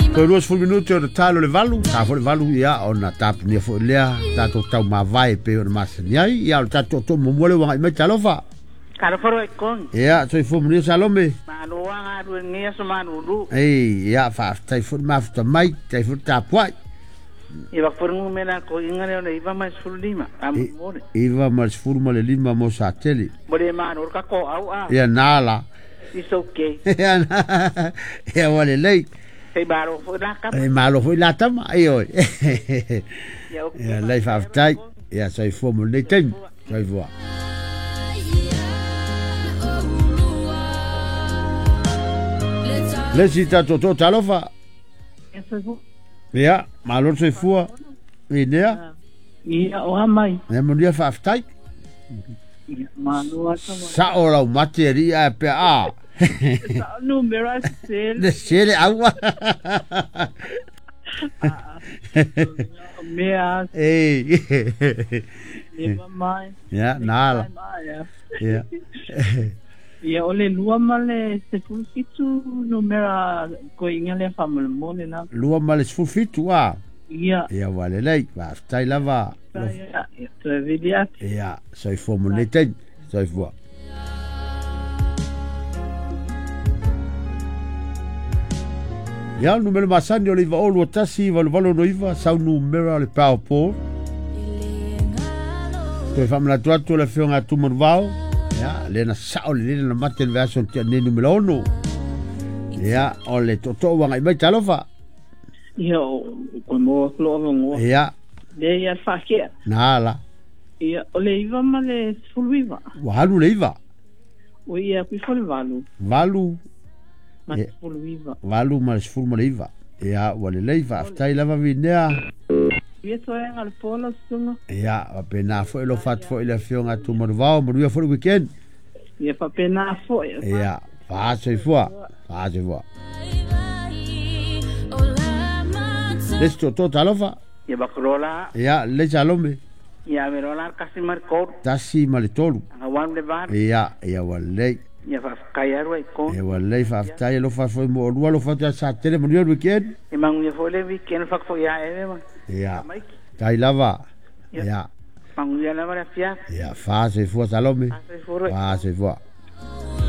Ko luas fu minuti o talo le valu, ta fo le valu ia ona tapu ni fo lea, tato tau ma vai pe o masani ai, ia o tato to mo mole wanga me talofa. Karo foro e kong. Ia, so fu mo salome. Mano wanga ru ngia so mano ru. Ei, ia fa tai fu ma fa mai, tai fu tapuai. Iwa furungu mena ko ingane ona iwa mais fulima. Amore. Iwa mais fulma le lima mo sa tele. Bole mano ka ko au a. Ia nala. It's okay. Ia wale lei. Sei baro foi la cama. Ei malo foi la tama ai oi. Ia lei fa tai. Ia so fu mo le ten. Sai voa. Lesi tato to talofa. Ia, malo se fua. Inea. Ia o mai. Ne mo dia fa tai. Manu sa ora materia pe a. Sa numero sel. De sele agua. Mea. Ei. Eva mai. Ya, nala. Ya. Ia ole lua male se fulfitu numera ko ingale famul mole na. Lua male se fulfitu a. Ia. Ia wale lei, va stai lava. Ia, to vidia. Ia, so formule ten, so voa. Ia numero masani o le va olu tasi va le valo no iva sa numero le PowerPoint. Toi famla tuatu le fionga tu morvao. Ia, le na sao le na mate le version te ne numero 1. Ia, o le toto wanga i mai talofa. Ia, ko mo klo ngo. Ia. De ia fakia. Nala. Ia, ole iva male fulviva. Walu le iva. O ia ku fulvalu. Valu. Mas fulviva. Valu mas fulma iva. Ia, wale le iva, aftai lava vinea. Ia so e al polo sunga. Ia, apena fo elo fat fo ila fionga tu morvao, morua fo le weekend. Ia fa pena fo. Ia, fa se foa. Fa se foa. Lesto to talofa. Ia bakrola. Ia, le salome. Ia verola kasi marcor. Tasi malitolu. Awan le bar. Ia, ia wale. Ia fa kaiaro e ko. Ia wale fa aftai lo fa fo mo lua lo fa ta sa tele morua weekend. E mangu ia fo le weekend fa fo ia e ma. Ia. Tai lava. Ia. Mangu ia lava la fia. Ia, fa se foa salome. Fa se foa.